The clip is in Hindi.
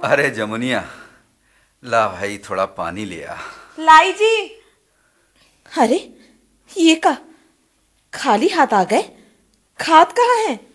अरे जमुनिया, ला भाई थोड़ा पानी ले आ। लाई जी। अरे ये का खाली हाथ आ गए? खाद कहाँ है?